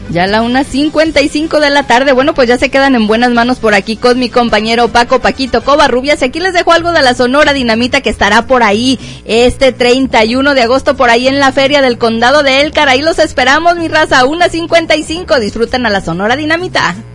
Ya a la 1:55 de la tarde. Bueno, pues ya se quedan en buenas manos por aquí con mi compañero Paquito Covarrubias. Y aquí les dejo algo de la Sonora Dinamita que estará por ahí este 31 de agosto por ahí en la Feria del Condado de Elcar. Ahí los esperamos, mi raza, 1:55. Disfruten a la Sonora Dinamita.